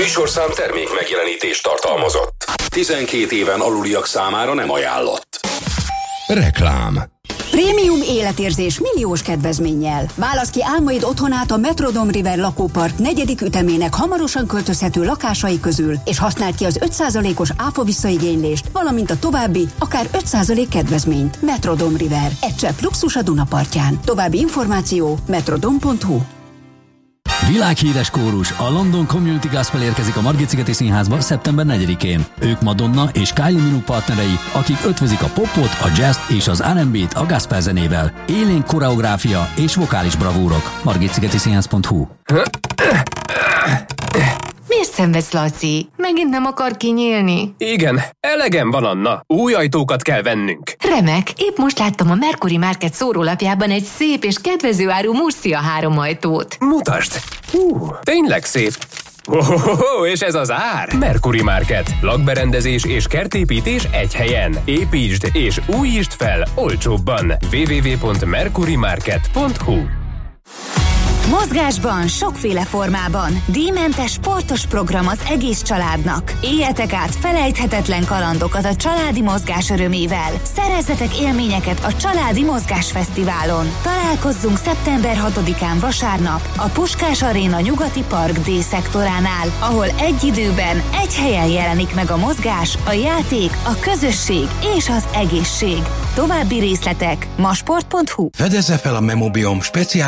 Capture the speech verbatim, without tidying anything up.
műsorszám termék megjelenítést tartalmazott. tizenkét éven aluliak számára nem ajánlott. Reklám. Prémium életérzés milliós kedvezménnyel. Válasz ki álmaid otthonát a Metrodome River lakópark negyedik ütemének hamarosan költözhető lakásai közül, és használd ki az öt százalékos áfa visszaigénylést, valamint a további, akár öt százalék kedvezményt. Metrodome River. Egy csepp luxus a Dunapartján. További információ metrodome pont hu. Világhíres kórus, a London Community Gospel érkezik a Margit-szigeti Színházba szeptember negyedikén. Ők Madonna és Kylie Minogue partnerei, akik ötvözik a popot, a jazzt és az er and bé-t a gospel zenével. Élénk koreográfia és vokális bravúrok. margit-szigeti színház pont hu. Miért szenvedsz, Laci? Megint nem akar kinyílni? Igen, elegem van, Anna. Új ajtókat kell vennünk. Remek, épp most láttam a Mercury Market szórólapjában egy szép és kedvező áru Murcia három ajtót. Mutasd! Hú, tényleg szép. Oh, és ez az ár? Mercury Market. Lakberendezés és kertépítés egy helyen. Építsd és újítsd fel olcsóbban. double-u double-u double-u pont mercury market pont hu. Mozgásban, sokféle formában. Díjmentes sportos program az egész családnak. Éljetek át felejthetetlen kalandokat a családi mozgás örömével. Szerezzetek élményeket a Családi Mozgás Fesztiválon. Találkozzunk szeptember hatodikán vasárnap a Puskás Aréna nyugati park D-szektoránál, ahol egy időben, egy helyen jelenik meg a mozgás, a játék, a közösség és az egészség. További részletek masport pont hu. Fedezze fel a Memobiom speciális